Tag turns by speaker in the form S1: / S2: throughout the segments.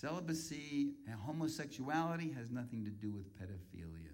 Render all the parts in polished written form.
S1: Celibacy and homosexuality has nothing to do with pedophilia.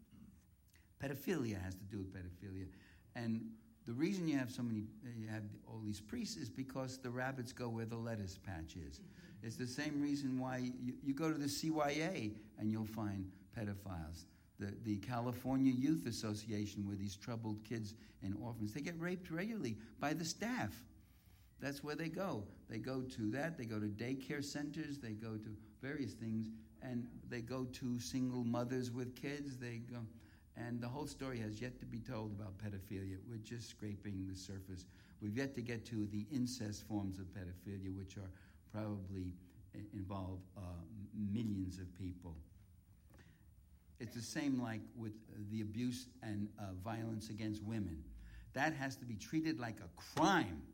S1: Pedophilia has to do with pedophilia. And the reason you have all these priests is because the rabbits go where the lettuce patch is. It's the same reason why you go to the CYA and you'll find pedophiles. The California Youth Association, where these troubled kids and orphans, they get raped regularly by the staff. That's where they go. They go to that. They go to daycare centers. They go to various things. And they go to single mothers with kids. They go... And the whole story has yet to be told about pedophilia. We're just scraping the surface. We've yet to get to the incest forms of pedophilia, which are probably involve millions of people. It's the same like with the abuse and violence against women. That has to be treated like a crime.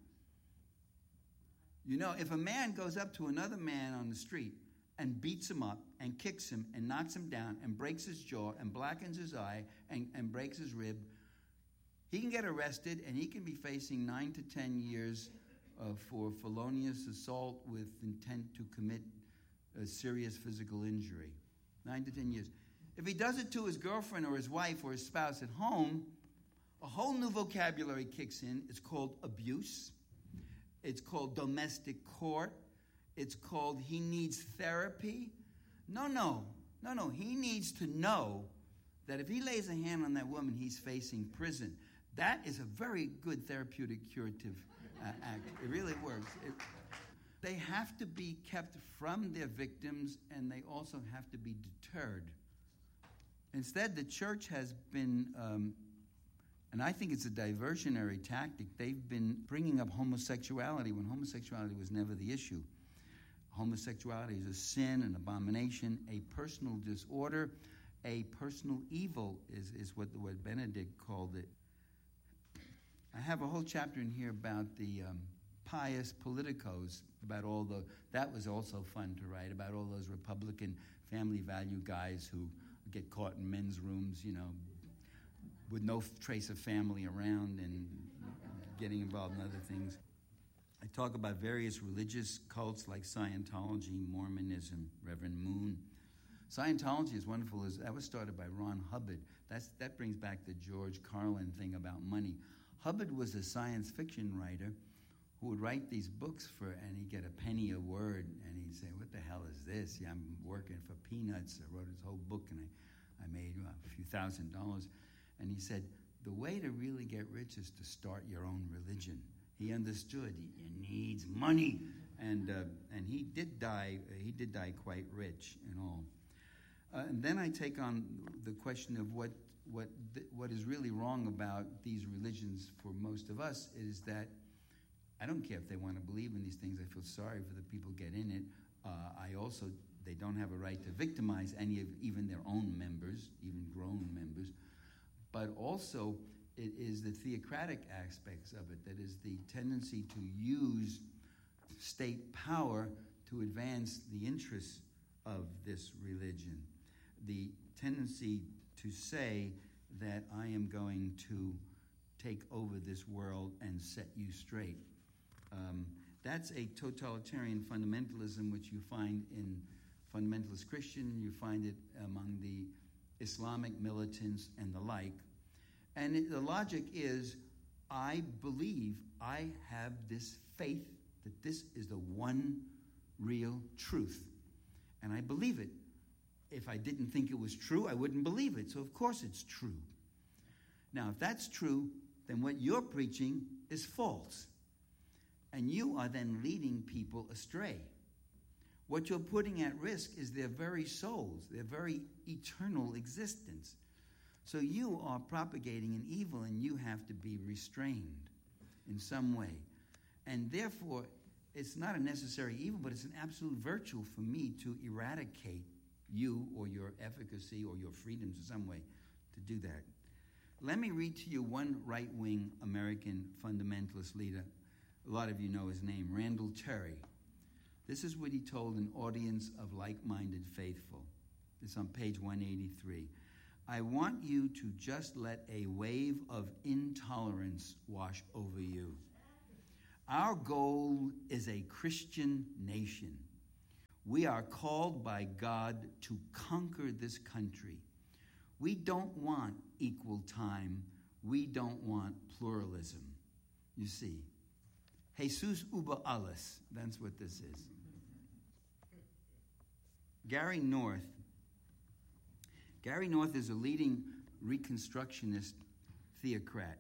S1: You know, if a man goes up to another man on the street and beats him up and kicks him and knocks him down and breaks his jaw and blackens his eye and breaks his rib, he can get arrested and he can be facing 9 to 10 years for felonious assault with intent to commit a serious physical injury. 9 to 10 years. If he does it to his girlfriend or his wife or his spouse at home, a whole new vocabulary kicks in. It's called abuse. It's called domestic court. It's called he needs therapy. No. He needs to know that if he lays a hand on that woman, he's facing prison. That is a very good therapeutic curative act. It really works. They have to be kept from their victims, and they also have to be deterred. Instead, the church has been, and I think it's a diversionary tactic, they've been bringing up homosexuality when homosexuality was never the issue. Homosexuality is a sin, an abomination, a personal disorder, a personal evil is what Benedict called it. I have a whole chapter in here about the pious politicos, about that was also fun to write, about all those Republican family value guys who get caught in men's rooms, with no trace of family around and getting involved in other things. I talk about various religious cults like Scientology, Mormonism, Reverend Moon. Scientology is wonderful. That was started by Ron Hubbard. That brings back the George Carlin thing about money. Hubbard was a science fiction writer who would write these books and he'd get a penny a word, and he'd say, "What the hell is this? Yeah, I'm working for peanuts." I wrote his whole book, and I made a few $1,000s. And he said, the way to really get rich is to start your own religion. He understood it needs money, and he did die. He did die quite rich and all. And then I take on the question of what is really wrong about these religions for most of us is that I don't care if they want to believe in these things. I feel sorry for the people who get in it. They don't have a right to victimize any of even their own members, even grown members. But also, it is the theocratic aspects of it, that is the tendency to use state power to advance the interests of this religion. The tendency to say that I am going to take over this world and set you straight. That's a totalitarian fundamentalism which you find in fundamentalist Christian, you find it among the Islamic militants and the like. And the logic is, I believe, I have this faith that this is the one real truth. And I believe it. If I didn't think it was true, I wouldn't believe it. So of course it's true. Now, if that's true, then what you're preaching is false. And you are then leading people astray. What you're putting at risk is their very souls, their very eternal existence. So you are propagating an evil, and you have to be restrained in some way. And therefore, it's not a necessary evil, but it's an absolute virtue for me to eradicate you or your efficacy or your freedoms in some way to do that. Let me read to you one right-wing American fundamentalist leader. A lot of you know his name, Randall Terry. This is what he told an audience of like-minded faithful. It's on page 183. I want you to just let a wave of intolerance wash over you. Our goal is a Christian nation. We are called by God to conquer this country. We don't want equal time. We don't want pluralism. You see, Jesus über alles. That's what this is. Gary North is a leading Reconstructionist theocrat.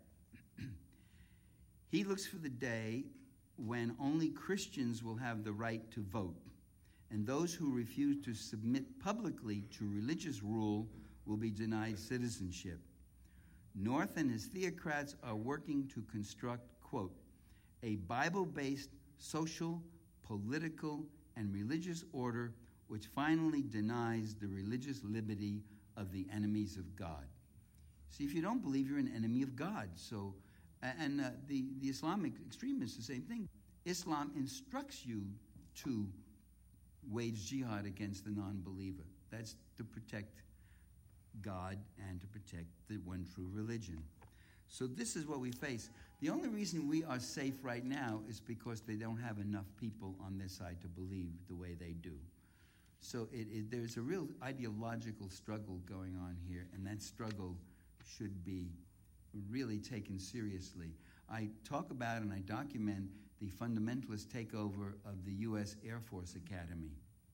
S1: He looks for the day when only Christians will have the right to vote, and those who refuse to submit publicly to religious rule will be denied citizenship. North and his theocrats are working to construct, quote, a Bible-based social, political, and religious order which finally denies the religious liberty of the enemies of God. See, if you don't believe, you're an enemy of God. So, and the Islamic extremists, the same thing. Islam instructs you to wage jihad against the non-believer. That's to protect God and to protect the one true religion. So this is what we face. The only reason we are safe right now is because they don't have enough people on their side to believe the way they do. So there's a real ideological struggle going on here, and that struggle should be really taken seriously. I talk about and I document the fundamentalist takeover of the U.S. Air Force Academy.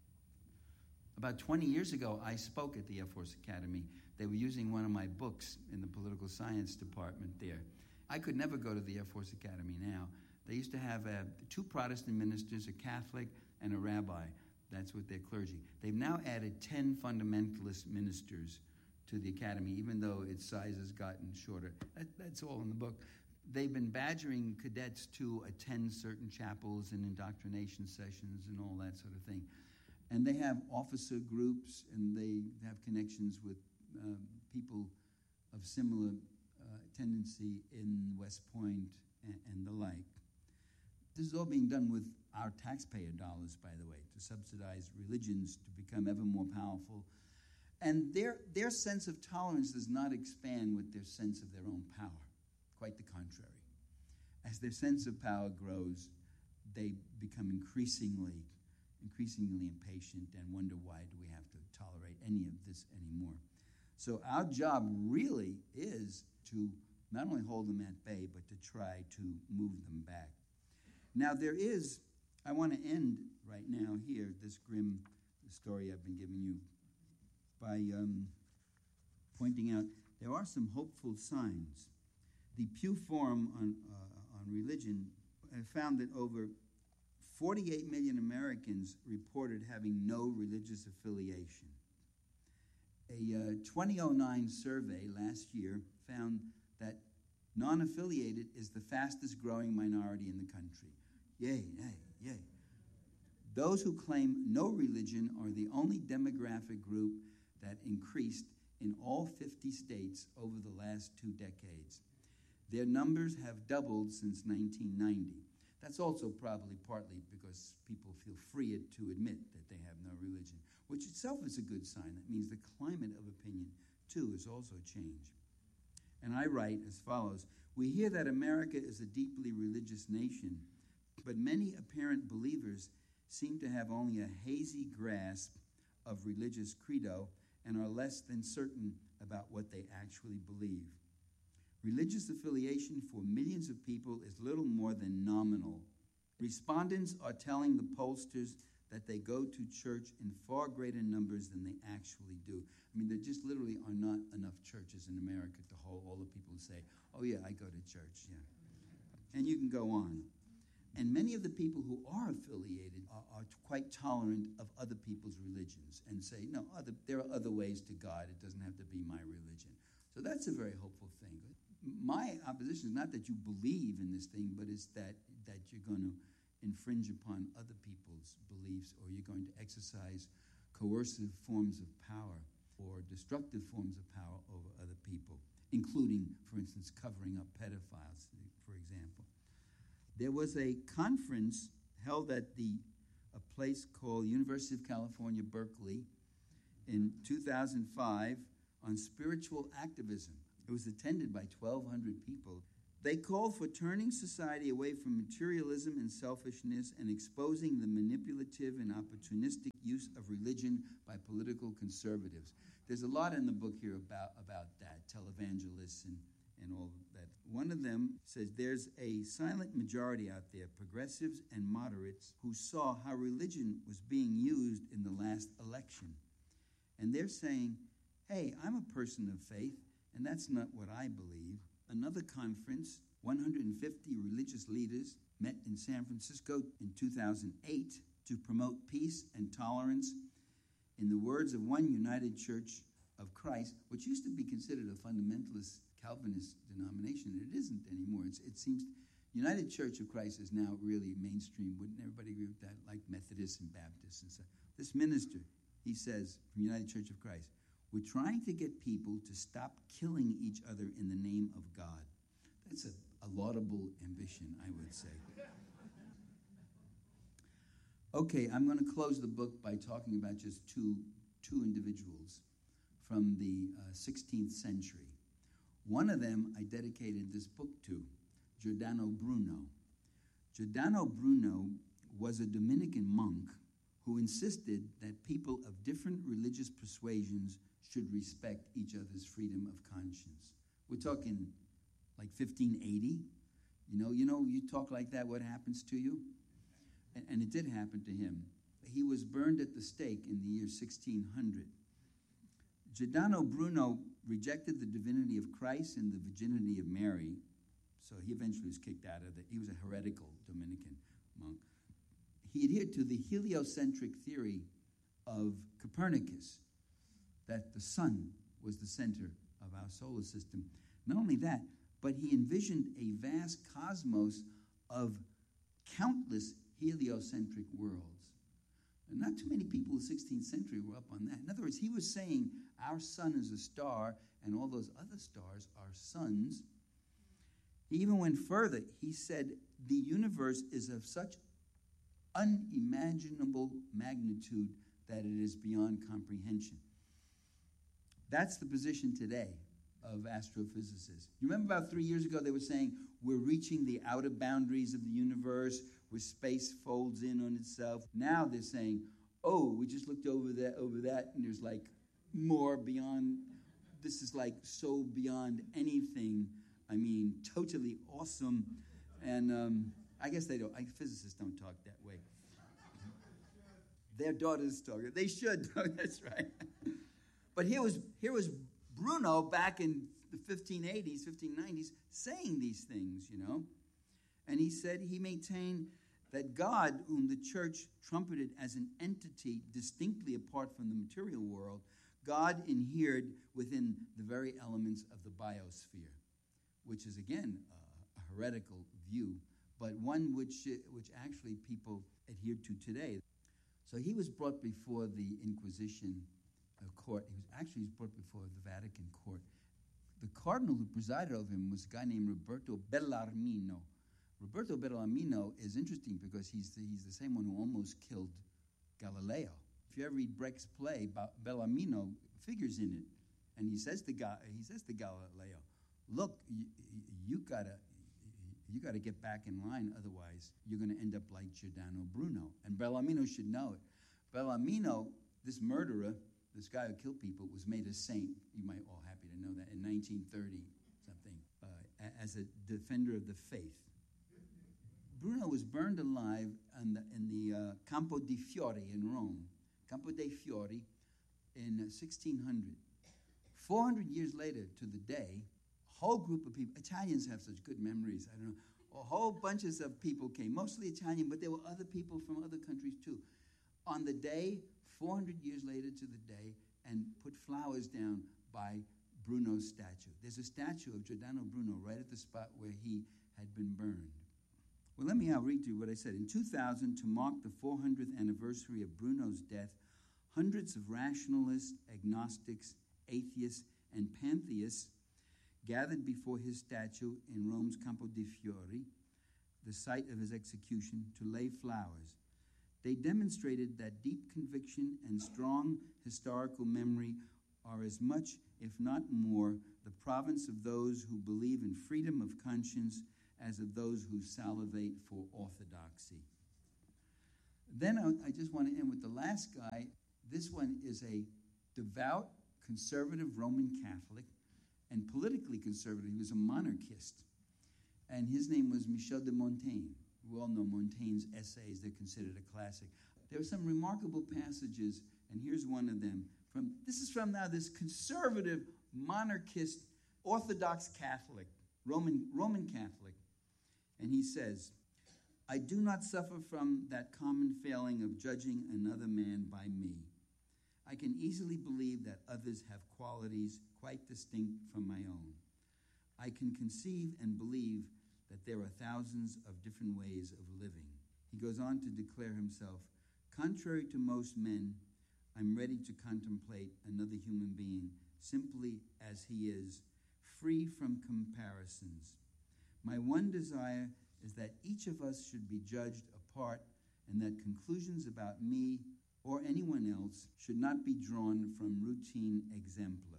S1: About 20 years ago, I spoke at the Air Force Academy. They were using one of my books in the political science department there. I could never go to the Air Force Academy now. They used to have 2 Protestant ministers, a Catholic, and a rabbi. That's what their clergy. They've now added 10 fundamentalist ministers to the academy, even though its size has gotten shorter. That's all in the book. They've been badgering cadets to attend certain chapels and indoctrination sessions and all that sort of thing. And they have officer groups, and they have connections with people of similar tendency in West Point and the like. This is all being done with our taxpayer dollars, by the way, to subsidize religions to become ever more powerful. And their sense of tolerance does not expand with their sense of their own power. Quite the contrary. As their sense of power grows, they become increasingly impatient and wonder, why do we have to tolerate any of this anymore? So our job really is to not only hold them at bay, but to try to move them back. Now I want to end right now here, this grim story I've been giving you, by pointing out there are some hopeful signs. The Pew Forum on Religion found that over 48 million Americans reported having no religious affiliation. A 2009 survey last year found that non-affiliated is the fastest growing minority in the country. Yay, yay, yay. Those who claim no religion are the only demographic group that increased in all 50 states over the last 2 decades. Their numbers have doubled since 1990. That's also probably partly because people feel free to admit that they have no religion, which itself is a good sign. That means the climate of opinion, too, has also changed. And I write as follows: we hear that America is a deeply religious nation, but many apparent believers seem to have only a hazy grasp of religious credo and are less than certain about what they actually believe. Religious affiliation for millions of people is little more than nominal. Respondents are telling the pollsters that they go to church in far greater numbers than they actually do. I mean, there just literally are not enough churches in America to hold all the people who say, oh yeah, I go to church, yeah. And you can go on. And many of the people who are affiliated are quite tolerant of other people's religions and say, no, there are other ways to God. It doesn't have to be my religion. So that's a very hopeful thing. My opposition is not that you believe in this thing, but it's that you're going to infringe upon other people's beliefs, or you're going to exercise coercive forms of power or destructive forms of power over other people, including, for instance, covering up pedophiles, for example. There was a conference held at a place called University of California, Berkeley, in 2005 on spiritual activism. It was attended by 1,200 people. They call for turning society away from materialism and selfishness and exposing the manipulative and opportunistic use of religion by political conservatives. There's a lot in the book here about that, televangelists and all that. One of them says there's a silent majority out there, progressives and moderates, who saw how religion was being used in the last election. And they're saying, hey, I'm a person of faith, and that's not what I believe. Another conference, 150 religious leaders met in San Francisco in 2008 to promote peace and tolerance. In the words of one United Church of Christ, which used to be considered a fundamentalist Calvinist denomination, it isn't anymore. It seems United Church of Christ is now really mainstream. Wouldn't everybody agree with that? Like Methodists and Baptists and stuff. This minister, he says, from United Church of Christ, we're trying to get people to stop killing each other in the name of God. That's a laudable ambition, I would say. Okay, I'm going to close the book by talking about just two individuals from the 16th century. One of them I dedicated this book to, Giordano Bruno. Giordano Bruno was a Dominican monk who insisted that people of different religious persuasions should respect each other's freedom of conscience. We're talking like 1580. You talk like that, what happens to you? And it did happen to him. He was burned at the stake in the year 1600. Giordano Bruno rejected the divinity of Christ and the virginity of Mary, so he eventually was kicked out of it. He was a heretical Dominican monk. He adhered to the heliocentric theory of Copernicus, that the sun was the center of our solar system. Not only that, but he envisioned a vast cosmos of countless heliocentric worlds. And not too many people in the 16th century were up on that. In other words, he was saying our sun is a star and all those other stars are suns. He even went further. He said the universe is of such unimaginable magnitude that it is beyond comprehension. That's the position today of astrophysicists. You remember about 3 years ago they were saying we're reaching the outer boundaries of the universe where space folds in on itself. Now they're saying, oh, we just looked over that, and there's like more beyond. This is like so beyond anything. I mean, totally awesome. And I guess they don't. Physicists don't talk that way. Their daughters talk. They should. That's right. But here was Bruno back in the 1580s, 1590s, saying these things, And he said he maintained that God, whom the church trumpeted as an entity distinctly apart from the material world, God inhered within the very elements of the biosphere, which is, again, a heretical view, but one which actually people adhere to today. So he was brought before the Inquisition court. He was brought before the Vatican court. The cardinal who presided over him was a guy named Roberto Bellarmino. Roberto Bellarmino is interesting because he's the same one who almost killed Galileo. If you ever read Brecht's play, Bellarmino figures in it, and he says to Galileo, "Look, you gotta get back in line, otherwise you're going to end up like Giordano Bruno." And Bellarmino should know it. Bellarmino, this murderer, this guy who killed people, was made a saint. You might all happy to know that in 1930 something as a defender of the faith. Bruno was burned alive in the Campo di Fiori in Rome. Campo dei Fiori in 1600. 400 years later to the day, a whole group of people, Italians have such good memories, I don't know, a whole bunches of people came, mostly Italian, but there were other people from other countries too. On the day, 400 years later to the day, and put flowers down by Bruno's statue. There's a statue of Giordano Bruno right at the spot where he had been burned. Well, let me now read to you what I said. In 2000, to mark the 400th anniversary of Bruno's death, hundreds of rationalists, agnostics, atheists, and pantheists gathered before his statue in Rome's Campo di Fiori, the site of his execution, to lay flowers. They demonstrated that deep conviction and strong historical memory are as much, if not more, the province of those who believe in freedom of conscience as of those who salivate for orthodoxy. Then I just want to end with the last guy. This one is a devout, conservative Roman Catholic and politically conservative. He was a monarchist. And his name was Michel de Montaigne. We all know Montaigne's essays. They're considered a classic. There are some remarkable passages, and here's one of them. This is from now this conservative, monarchist, Orthodox Catholic, Roman Catholic. And he says, I do not suffer from that common failing of judging another man by me. I can easily believe that others have qualities quite distinct from my own. I can conceive and believe that there are thousands of different ways of living. He goes on to declare himself, contrary to most men, I'm ready to contemplate another human being simply as he is, free from comparisons. My one desire is that each of us should be judged apart and that conclusions about me or anyone else should not be drawn from routine exempla.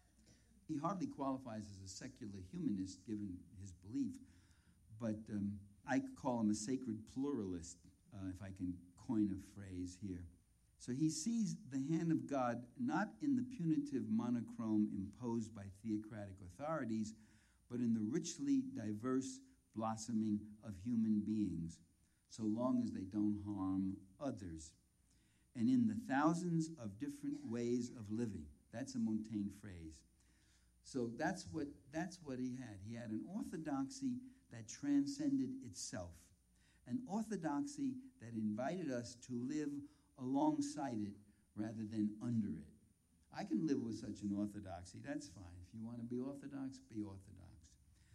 S1: He hardly qualifies as a secular humanist given his belief, but I call him a sacred pluralist, if I can coin a phrase here. So he sees the hand of God not in the punitive monochrome imposed by theocratic authorities, but in the richly diverse blossoming of human beings, so long as they don't harm others. And in the thousands of different ways of living. That's a Montaigne phrase. So that's what he had. He had an orthodoxy that transcended itself, an orthodoxy that invited us to live alongside it rather than under it. I can live with such an orthodoxy. That's fine. If you want to be orthodox, be orthodox.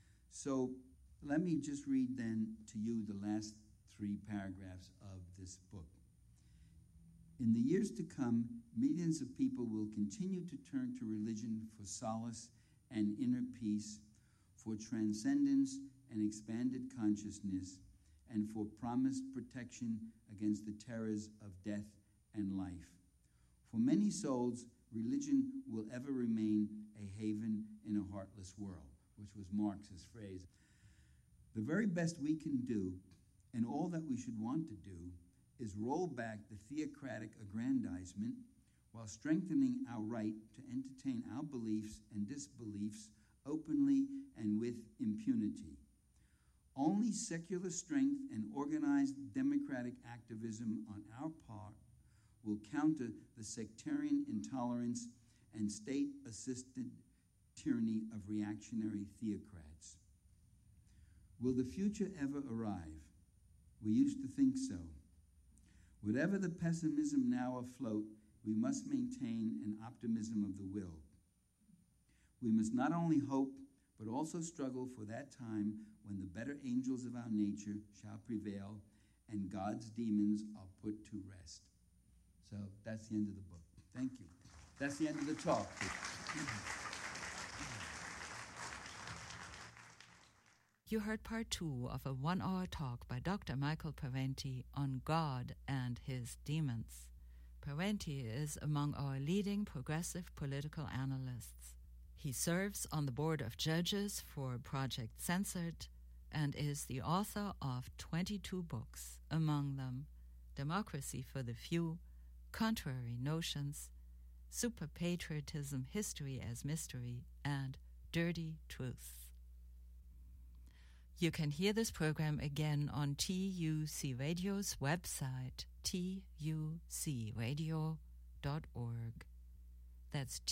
S1: So let me just read then to you the last 3 paragraphs of this book. In the years to come, millions of people will continue to turn to religion for solace and inner peace, for transcendence and expanded consciousness, and for promised protection against the terrors of death and life. For many souls, religion will ever remain a haven in a heartless world, which was Marx's phrase. The very best we can do, and all that we should want to do, is roll back the theocratic aggrandizement while strengthening our right to entertain our beliefs and disbeliefs openly and with impunity. Only secular strength and organized democratic activism on our part will counter the sectarian intolerance and state-assisted tyranny of reactionary theocrats. Will the future ever arrive? We used to think so. Whatever the pessimism now afloat, we must maintain an optimism of the will. We must not only hope, but also struggle for that time when the better angels of our nature shall prevail and God's demons are put to rest. So that's the end of the book. Thank you. That's the end of the talk.
S2: You heard part 2 of a 1-hour talk by Dr. Michael Parenti on God and his demons. Parenti is among our leading progressive political analysts. He serves on the board of judges for Project Censored and is the author of 22 books, among them Democracy for the Few, Contrary Notions, Superpatriotism, History as Mystery, and Dirty Truths. You can hear this program again on TUC Radio's website, tucradio.org. That's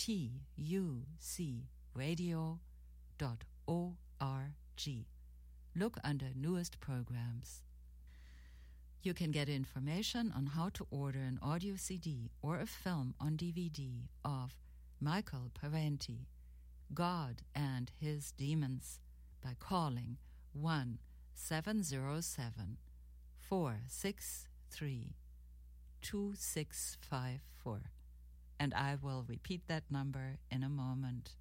S2: tucradio.org. Look under Newest Programs. You can get information on how to order an audio CD or a film on DVD of Michael Parenti, God and His Demons, by calling 1-707-463-2654. And I will repeat that number in a moment.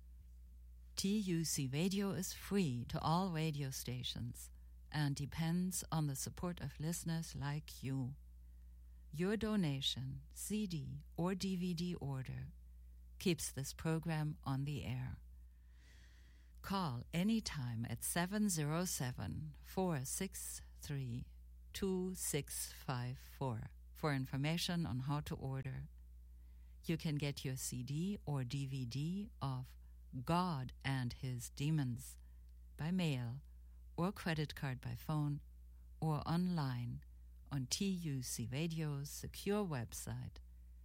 S2: TUC Radio is free to all radio stations and depends on the support of listeners like you. Your donation, CD or DVD order, keeps this program on the air. Call anytime at 707-463-2654 for information on how to order. You can get your CD or DVD of God and His Demons by mail or credit card by phone or online on TUC Radio's secure website,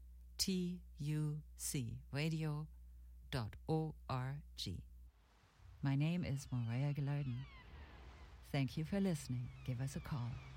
S2: tucradio.org. My name is Morea Gilardin. Thank you for listening. Give us a call.